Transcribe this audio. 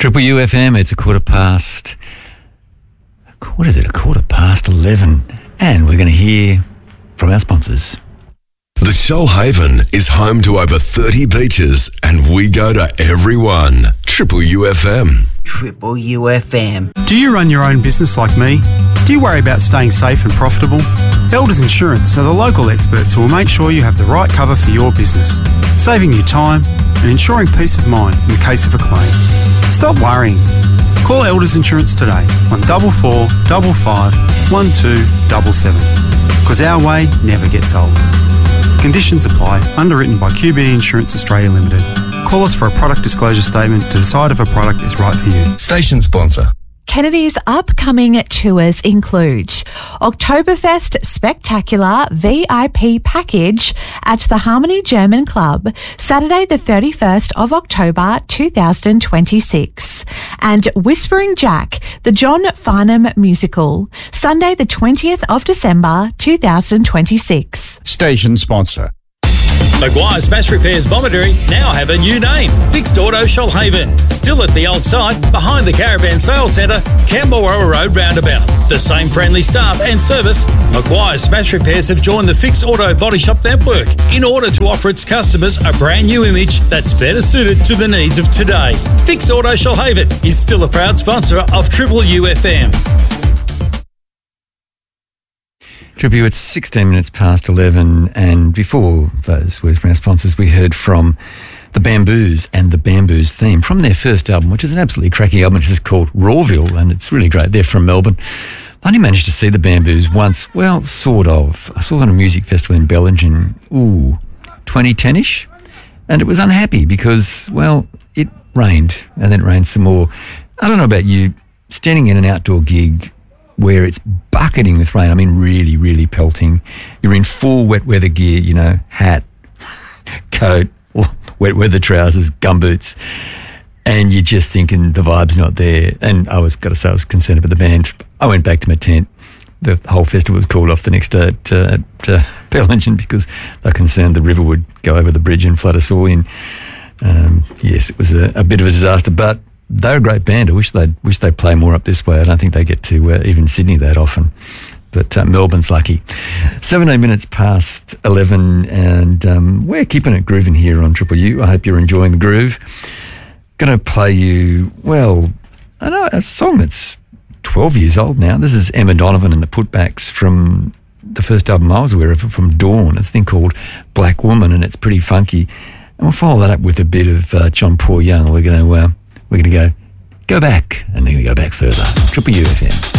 Triple UFM, it's 11. And we're going to hear from our sponsors. The Shoalhaven is home to over 30 beaches and we go to every one. Triple UFM. Triple UFM. Do you run your own business like me? Do you worry about staying safe and profitable? Elders Insurance are the local experts who will make sure you have the right cover for your business, saving you time and ensuring peace of mind in the case of a claim. Stop worrying. Call Elders Insurance today on 44 55 1277, because our way never gets old. Conditions apply. Underwritten by QBE Insurance Australia Limited. Call us for a product disclosure statement to decide if a product is right for you. Station sponsor. Kennedy's upcoming tours include Oktoberfest Spectacular VIP Package at the Harmony German Club, Saturday the 31st of October 2026, and Whispering Jack, the John Farnham Musical, Sunday the 20th of December 2026. Station sponsor. Maguire's Smash Repairs Bomaderry now have a new name, Fixed Auto Shoalhaven. Still at the old site, behind the Caravan Sales Centre, Campbell Road Roundabout. The same friendly staff and service, Maguire's Smash Repairs have joined the Fixed Auto Body Shop network in order to offer its customers a brand new image that's better suited to the needs of today. Fixed Auto Shoalhaven is still a proud sponsor of Triple UFM. Triple, it's 16 minutes past 11, and before those words from our sponsors, we heard from the Bamboos and the Bamboos theme from their first album, which is an absolutely cracking album. It's just called Rawville, and it's really great. They're from Melbourne. I only managed to see the Bamboos once, well, sort of. I saw them at a music festival in Bellingen, 2010-ish, and it was unhappy because, well, it rained, and then it rained some more. I don't know about you, standing in an outdoor gig where it's bucketing with rain, I mean really, really pelting. You're in full wet weather gear, you know, hat, coat, wet weather trousers, gumboots, and you're just thinking the vibe's not there. And I was concerned about the band. I went back to my tent. The whole festival was called off the next day at Bellingen because they're concerned the river would go over the bridge and flood us all in. Yes, it was a bit of a disaster, but they're a great band. I wish they'd play more up this way. I don't think they get to even Sydney that often. But Melbourne's lucky. 17 minutes past 11, and we're keeping it grooving here on Triple U. I hope you're enjoying the groove. Going to play you, well, I know a song that's 12 years old now. This is Emma Donovan and the Putbacks from the first album I was aware of, from Dawn. It's a thing called Black Woman, and it's pretty funky. And we'll follow that up with a bit of John Paul Young. We're going to go back, and then we go back further. Triple UFM.